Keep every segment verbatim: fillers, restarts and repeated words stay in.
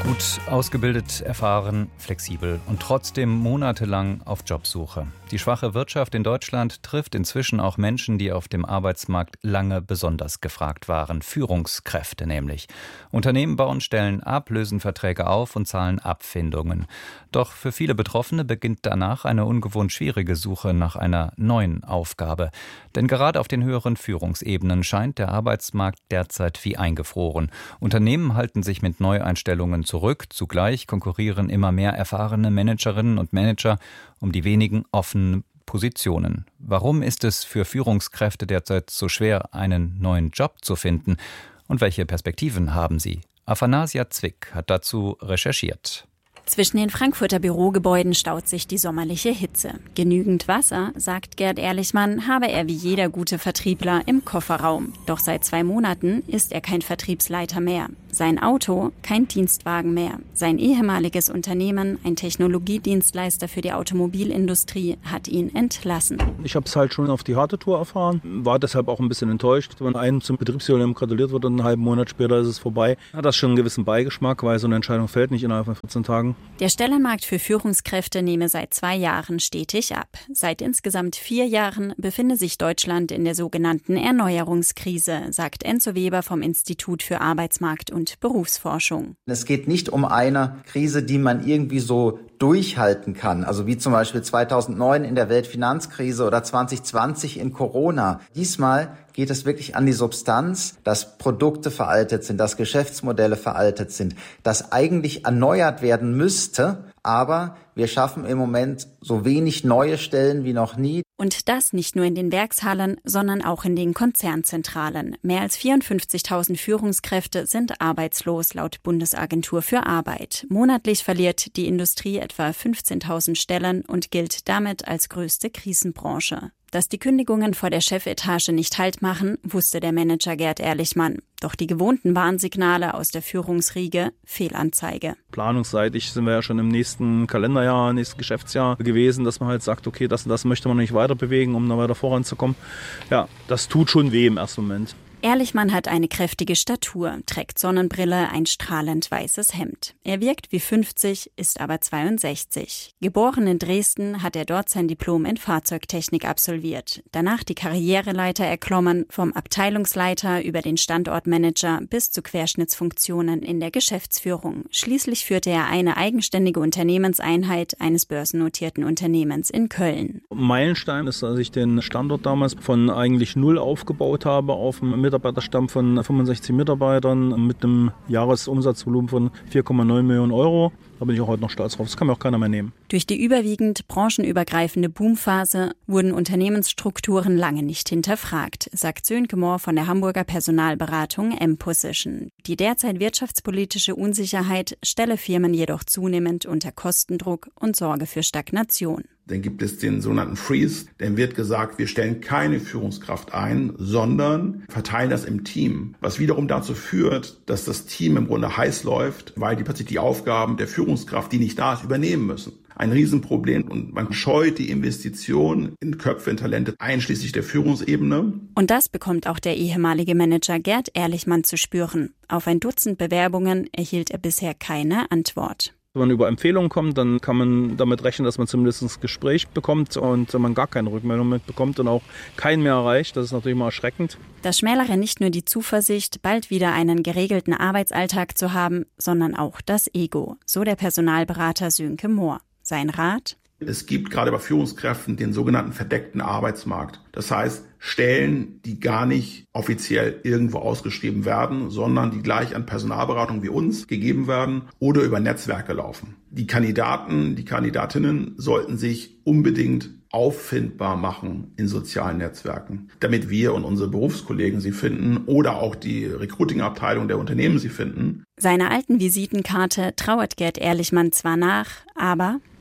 Gut ausgebildet, erfahren, flexibel und trotzdem monatelang auf Jobsuche. Die schwache Wirtschaft in Deutschland trifft inzwischen auch Menschen, die auf dem Arbeitsmarkt lange besonders gefragt waren. Führungskräfte nämlich. Unternehmen bauen Stellen ab, lösen Verträge auf und zahlen Abfindungen. Doch für viele Betroffene beginnt danach eine ungewohnt schwierige Suche nach einer neuen Aufgabe. Denn gerade auf den höheren Führungsebenen scheint der Arbeitsmarkt derzeit wie eingefroren. Unternehmen halten sich mit Neueinstellungen zurück. Zugleich konkurrieren immer mehr erfahrene Managerinnen und Manager um die wenigen offenen Positionen. Warum ist es für Führungskräfte derzeit so schwer, einen neuen Job zu finden? Und welche Perspektiven haben sie? Aphanasia Zwick hat dazu recherchiert. Zwischen den Frankfurter Bürogebäuden staut sich die sommerliche Hitze. Genügend Wasser, sagt Gerd Ehrlichmann, habe er wie jeder gute Vertriebler im Kofferraum. Doch seit zwei Monaten ist er kein Vertriebsleiter mehr. Sein Auto kein Dienstwagen mehr. Sein ehemaliges Unternehmen, ein Technologiedienstleister für die Automobilindustrie, hat ihn entlassen. Ich habe es halt schon auf die harte Tour erfahren, war deshalb auch ein bisschen enttäuscht. Wenn einem zum Betriebsjubiläum gratuliert wird und einen halben Monat später ist es vorbei, hat das schon einen gewissen Beigeschmack, weil so eine Entscheidung fällt nicht innerhalb von vierzehn Tagen. Der Stellenmarkt für Führungskräfte nehme seit zwei Jahren stetig ab. Seit insgesamt vier Jahren befinde sich Deutschland in der sogenannten Erneuerungskrise, sagt Enzo Weber vom Institut für Arbeitsmarkt und Berufsforschung. Es geht nicht um eine Krise, die man irgendwie so durchhalten kann, also wie zum Beispiel zweitausendneun in der Weltfinanzkrise oder zwanzig zwanzig in Corona. Diesmal geht es wirklich an die Substanz, dass Produkte veraltet sind, dass Geschäftsmodelle veraltet sind, dass eigentlich erneuert werden müsste, aber wir schaffen im Moment so wenig neue Stellen wie noch nie. Und das nicht nur in den Werkshallen, sondern auch in den Konzernzentralen. Mehr als vierundfünfzigtausend Führungskräfte sind arbeitslos, laut Bundesagentur für Arbeit. Monatlich verliert die Industrie etwa fünfzehntausend Stellen und gilt damit als größte Krisenbranche. Dass die Kündigungen vor der Chefetage nicht Halt machen, wusste der Manager Gerd Ehrlichmann. Doch die gewohnten Warnsignale aus der Führungsriege, Fehlanzeige. Planungsseitig sind wir ja schon im nächsten Kalenderjahr, nächsten Geschäftsjahr gewesen, dass man halt sagt, okay, das und das möchte man nicht weiter bewegen, um da weiter voranzukommen. Ja, das tut schon weh im ersten Moment. Ehrlichmann hat eine kräftige Statur, trägt Sonnenbrille, ein strahlend weißes Hemd. Er wirkt wie fünfzig, ist aber zweiundsechzig. Geboren in Dresden, hat er dort sein Diplom in Fahrzeugtechnik absolviert. Danach die Karriereleiter erklommen, vom Abteilungsleiter über den Standortmanager bis zu Querschnittsfunktionen in der Geschäftsführung. Schließlich führte er eine eigenständige Unternehmenseinheit eines börsennotierten Unternehmens in Köln. Meilenstein ist, dass ich den Standort damals von eigentlich null aufgebaut habe auf einem Mitarbeiterstamm von fünfundsechzig Mitarbeitern mit einem Jahresumsatzvolumen von vier Komma neun Millionen Euro. Da bin ich auch heute noch stolz drauf. Das kann mir auch keiner mehr nehmen. Durch die überwiegend branchenübergreifende Boomphase wurden Unternehmensstrukturen lange nicht hinterfragt, sagt Sönke Mohr von der Hamburger Personalberatung M-Position. Die derzeit wirtschaftspolitische Unsicherheit stelle Firmen jedoch zunehmend unter Kostendruck und Sorge für Stagnation. Dann gibt es den sogenannten Freeze. Dann wird gesagt, wir stellen keine Führungskraft ein, sondern verteilen das im Team. Was wiederum dazu führt, dass das Team im Grunde heiß läuft, weil die plötzlich die Aufgaben der Führungskraft, die nicht da ist, übernehmen müssen. Ein Riesenproblem und man scheut die Investition in Köpfe, in Talente, einschließlich der Führungsebene. Und das bekommt auch der ehemalige Manager Gerd Ehrlichmann zu spüren. Auf ein Dutzend Bewerbungen erhielt er bisher keine Antwort. Wenn man über Empfehlungen kommt, dann kann man damit rechnen, dass man zumindest ein Gespräch bekommt und man gar keine Rückmeldung mehr bekommt und auch keinen mehr erreicht. Das ist natürlich mal erschreckend. Das schmälere nicht nur die Zuversicht, bald wieder einen geregelten Arbeitsalltag zu haben, sondern auch das Ego, so der Personalberater Sönke Mohr. Sein Rat? Es gibt gerade bei Führungskräften den sogenannten verdeckten Arbeitsmarkt. Das heißt, Stellen, die gar nicht offiziell irgendwo ausgeschrieben werden, sondern die gleich an Personalberatung wie uns gegeben werden oder über Netzwerke laufen. Die Kandidaten, die Kandidatinnen sollten sich unbedingt auffindbar machen in sozialen Netzwerken, damit wir und unsere Berufskollegen sie finden oder auch die Recruiting-Abteilung der Unternehmen sie finden. Seiner alten Visitenkarte trauert Gerd Ehrlichmann zwar nach, aber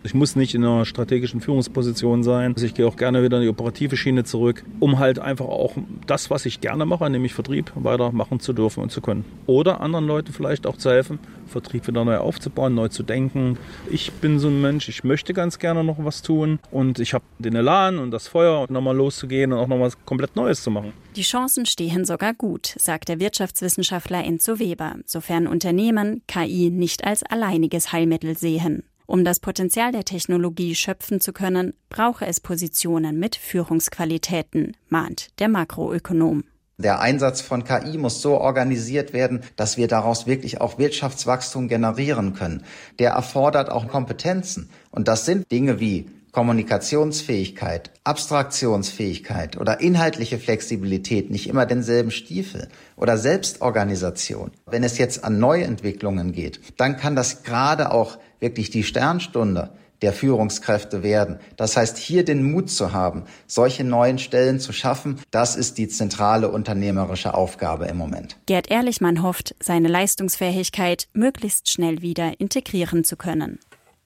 Ich muss nicht in einer strategischen Führungsposition sein. Also ich gehe auch gerne wieder in die operative Schiene zurück, um halt einfach auch das, was ich gerne mache, nämlich Vertrieb, weitermachen zu dürfen und zu können. Oder anderen Leuten vielleicht auch zu helfen, Vertrieb wieder neu aufzubauen, neu zu denken. Ich bin so ein Mensch, ich möchte ganz gerne noch was tun und ich habe den Elan und das Feuer, nochmal loszugehen und auch noch was komplett Neues zu machen. Die Chancen stehen sogar gut, sagt der Wirtschaftswissenschaftler Enzo Weber, sofern Unternehmen K I nicht als alleiniges Heilmittel sehen. Um das Potenzial der Technologie schöpfen zu können, brauche es Positionen mit Führungsqualitäten, mahnt der Makroökonom. Der Einsatz von K I muss so organisiert werden, dass wir daraus wirklich auch Wirtschaftswachstum generieren können. Der erfordert auch Kompetenzen. Und das sind Dinge wie Kommunikationsfähigkeit, Abstraktionsfähigkeit oder inhaltliche Flexibilität, nicht immer denselben Stiefel oder Selbstorganisation. Wenn es jetzt an Neuentwicklungen geht, dann kann das gerade auch wirklich die Sternstunde der Führungskräfte werden. Das heißt, hier den Mut zu haben, solche neuen Stellen zu schaffen, das ist die zentrale unternehmerische Aufgabe im Moment. Gerd Ehrlichmann hofft, seine Leistungsfähigkeit möglichst schnell wieder integrieren zu können.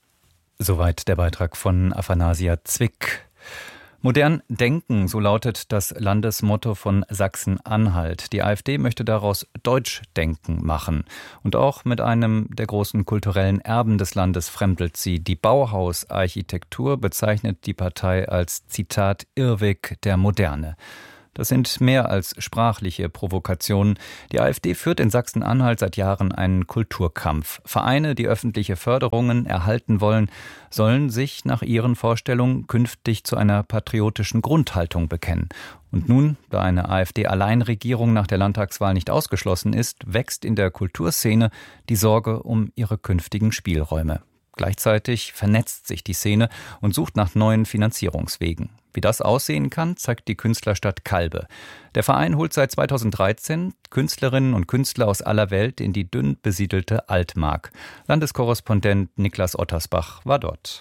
Soweit der Beitrag von Aphanasia Zwick. Modern denken, so lautet das Landesmotto von Sachsen-Anhalt. Die AfD möchte daraus Deutschdenken machen. Und auch mit einem der großen kulturellen Erben des Landes fremdelt sie. Die Bauhausarchitektur bezeichnet die Partei als, Zitat, Irrweg der Moderne. Das sind mehr als sprachliche Provokationen. Die AfD führt in Sachsen-Anhalt seit Jahren einen Kulturkampf. Vereine, die öffentliche Förderungen erhalten wollen, sollen sich nach ihren Vorstellungen künftig zu einer patriotischen Grundhaltung bekennen. Und nun, da eine AfD-Alleinregierung nach der Landtagswahl nicht ausgeschlossen ist, wächst in der Kulturszene die Sorge um ihre künftigen Spielräume. Gleichzeitig vernetzt sich die Szene und sucht nach neuen Finanzierungswegen. Wie das aussehen kann, zeigt die Künstlerstadt Calbe. Der Verein holt seit zweitausenddreizehn Künstlerinnen und Künstler aus aller Welt in die dünn besiedelte Altmark. Landeskorrespondent Niklas Ottersbach war dort.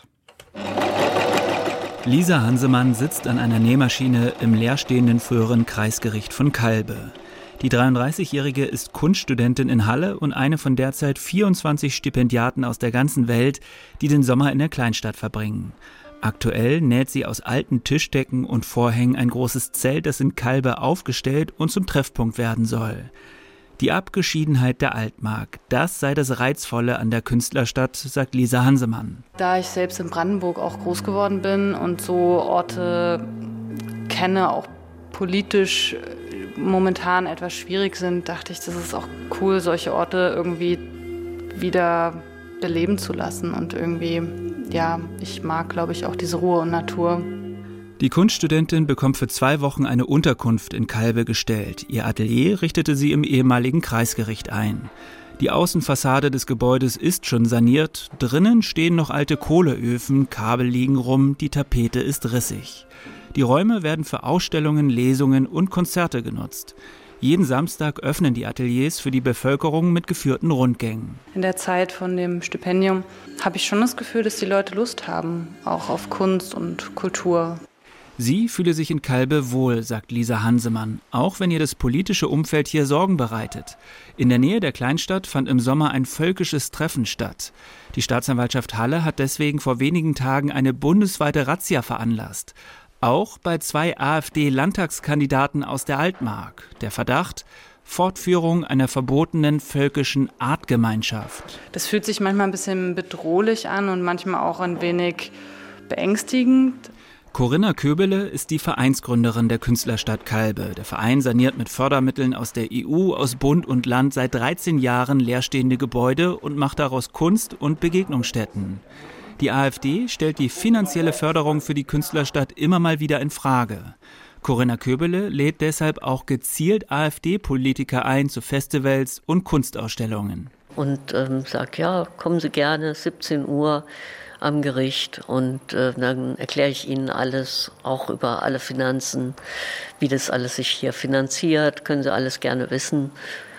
Lisa Hansemann sitzt an einer Nähmaschine im leerstehenden früheren Kreisgericht von Calbe. Die dreiunddreißigjährige ist Kunststudentin in Halle und eine von derzeit vierundzwanzig Stipendiaten aus der ganzen Welt, die den Sommer in der Kleinstadt verbringen. Aktuell näht sie aus alten Tischdecken und Vorhängen ein großes Zelt, das in Calbe aufgestellt und zum Treffpunkt werden soll. Die Abgeschiedenheit der Altmark, das sei das Reizvolle an der Künstlerstadt, sagt Lisa Hansemann. Da ich selbst in Brandenburg auch groß geworden bin und so Orte kenne, auch politisch momentan etwas schwierig sind, dachte ich, das ist auch cool, solche Orte irgendwie wieder beleben zu lassen. Und irgendwie, ja, ich mag, glaube ich, auch diese Ruhe und Natur. Die Kunststudentin bekommt für zwei Wochen eine Unterkunft in Calbe gestellt. Ihr Atelier richtete sie im ehemaligen Kreisgericht ein. Die Außenfassade des Gebäudes ist schon saniert. Drinnen stehen noch alte Kohleöfen, Kabel liegen rum, die Tapete ist rissig. Die Räume werden für Ausstellungen, Lesungen und Konzerte genutzt. Jeden Samstag öffnen die Ateliers für die Bevölkerung mit geführten Rundgängen. In der Zeit von dem Stipendium habe ich schon das Gefühl, dass die Leute Lust haben, auch auf Kunst und Kultur. Sie fühle sich in Calbe wohl, sagt Lisa Hansemann, auch wenn ihr das politische Umfeld hier Sorgen bereitet. In der Nähe der Kleinstadt fand im Sommer ein völkisches Treffen statt. Die Staatsanwaltschaft Halle hat deswegen vor wenigen Tagen eine bundesweite Razzia veranlasst. Auch bei zwei AfD-Landtagskandidaten aus der Altmark. Der Verdacht: Fortführung einer verbotenen völkischen Artgemeinschaft. Das fühlt sich manchmal ein bisschen bedrohlich an und manchmal auch ein wenig beängstigend. Corinna Köbele ist die Vereinsgründerin der Künstlerstadt Calbe. Der Verein saniert mit Fördermitteln aus der E U, aus Bund und Land seit dreizehn Jahren leerstehende Gebäude und macht daraus Kunst- und Begegnungsstätten. Die AfD stellt die finanzielle Förderung für die Künstlerstadt immer mal wieder in Frage. Corinna Köbele lädt deshalb auch gezielt AfD-Politiker ein zu Festivals und Kunstausstellungen. Und ähm, sagt, ja, kommen Sie gerne, siebzehn Uhr am Gericht, und äh, dann erkläre ich Ihnen alles, auch über alle Finanzen, wie das alles sich hier finanziert, können Sie alles gerne wissen.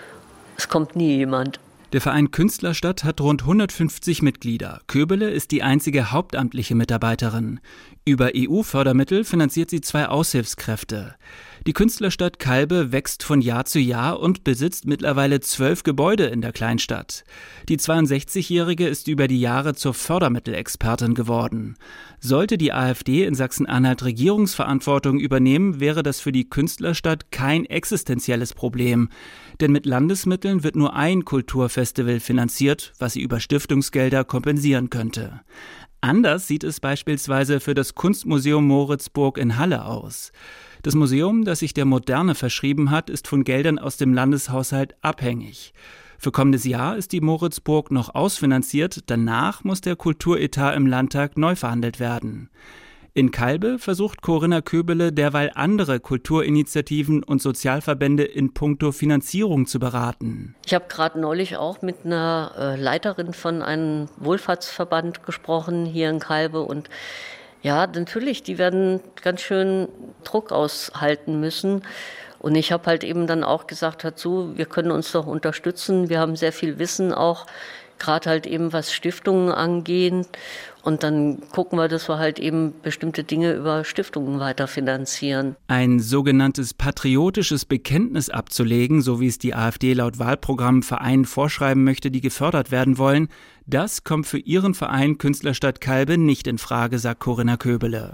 Es kommt nie jemand. Der Verein Künstlerstadt hat rund hundertfünfzig Mitglieder. Köbele ist die einzige hauptamtliche Mitarbeiterin. Über E U-Fördermittel finanziert sie zwei Aushilfskräfte. Die Künstlerstadt Calbe wächst von Jahr zu Jahr und besitzt mittlerweile zwölf Gebäude in der Kleinstadt. Die zweiundsechzigjährige ist über die Jahre zur Fördermittelexpertin geworden. Sollte die AfD in Sachsen-Anhalt Regierungsverantwortung übernehmen, wäre das für die Künstlerstadt kein existenzielles Problem. Denn mit Landesmitteln wird nur ein Kulturfestival finanziert, was sie über Stiftungsgelder kompensieren könnte. Anders sieht es beispielsweise für das Kunstmuseum Moritzburg in Halle aus. Das Museum, das sich der Moderne verschrieben hat, ist von Geldern aus dem Landeshaushalt abhängig. Für kommendes Jahr ist die Moritzburg noch ausfinanziert, danach muss der Kulturetat im Landtag neu verhandelt werden. In Calbe versucht Corinna Köbele derweil andere Kulturinitiativen und Sozialverbände in puncto Finanzierung zu beraten. Ich habe gerade neulich auch mit einer äh, Leiterin von einem Wohlfahrtsverband gesprochen hier in Calbe und ja, natürlich, die werden ganz schön Druck aushalten müssen. Und ich habe halt eben dann auch gesagt dazu, wir können uns doch unterstützen. Wir haben sehr viel Wissen auch, gerade halt eben was Stiftungen angeht. Und dann gucken wir, dass wir halt eben bestimmte Dinge über Stiftungen weiterfinanzieren. Ein sogenanntes patriotisches Bekenntnis abzulegen, so wie es die AfD laut Wahlprogramm Vereinen vorschreiben möchte, die gefördert werden wollen, das kommt für ihren Verein Künstlerstadt Calbe nicht in Frage, sagt Corinna Köbele.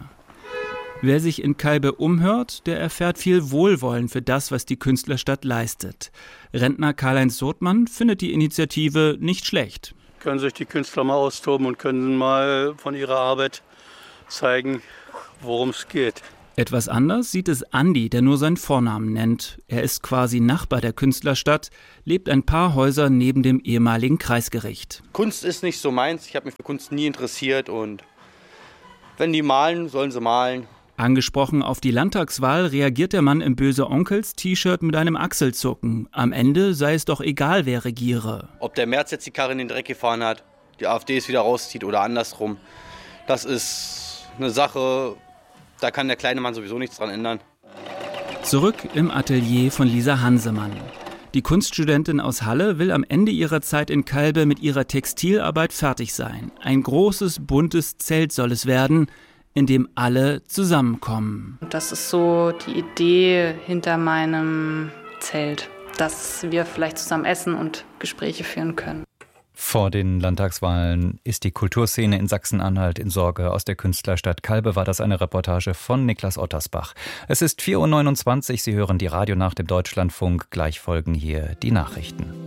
Wer sich in Calbe umhört, der erfährt viel Wohlwollen für das, was die Künstlerstadt leistet. Rentner Karl-Heinz Sothmann findet die Initiative nicht schlecht. Können sich die Künstler mal austoben und können mal von ihrer Arbeit zeigen, worum es geht. Etwas anders sieht es Andi, der nur seinen Vornamen nennt. Er ist quasi Nachbar der Künstlerstadt, lebt ein paar Häuser neben dem ehemaligen Kreisgericht. Kunst ist nicht so meins, ich habe mich für Kunst nie interessiert und wenn die malen, sollen sie malen. Angesprochen auf die Landtagswahl reagiert der Mann im Böse-Onkels-T-Shirt mit einem Achselzucken. Am Ende sei es doch egal, wer regiere. Ob der Merz jetzt die Karre in den Dreck gefahren hat, die AfD es wieder rauszieht oder andersrum, das ist eine Sache, da kann der kleine Mann sowieso nichts dran ändern. Zurück im Atelier von Lisa Hansemann. Die Kunststudentin aus Halle will am Ende ihrer Zeit in Calbe mit ihrer Textilarbeit fertig sein. Ein großes, buntes Zelt soll es werden, in dem alle zusammenkommen. Das ist so die Idee hinter meinem Zelt, dass wir vielleicht zusammen essen und Gespräche führen können. Vor den Landtagswahlen ist die Kulturszene in Sachsen-Anhalt in Sorge. Aus der Künstlerstadt Calbe war das eine Reportage von Niklas Ottersbach. Es ist vier Uhr neunundzwanzig, Sie hören die Radionacht im Deutschlandfunk. Gleich folgen hier die Nachrichten.